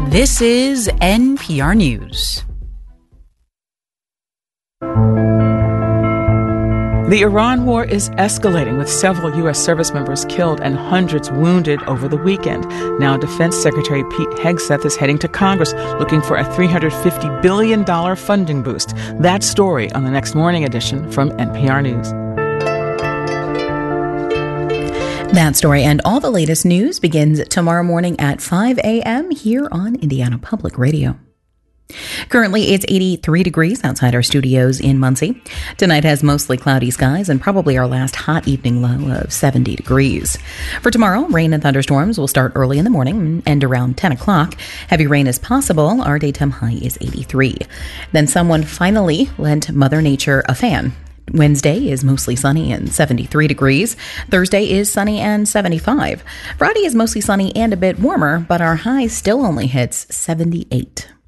This is NPR News. The Iran war is escalating, with several U.S. service members killed and hundreds wounded over the weekend. Now, Defense Secretary Pete Hegseth is heading to Congress looking for a $350 billion funding boost. That story on the next morning edition from NPR News. That story and all the latest news begins tomorrow morning at 5 a.m. here on Indiana Public Radio. Currently, it's 83 degrees outside our studios in Muncie. Tonight has mostly cloudy skies and probably our last hot evening low of 70 degrees. For tomorrow, rain and thunderstorms will start early in the morning and end around 10 o'clock. Heavy rain is possible. Our daytime high is 83. Then someone finally lent Mother Nature a fan. Wednesday is mostly sunny and 73 degrees. Thursday is sunny and 75. Friday is mostly sunny and a bit warmer, but our high still only hits 78.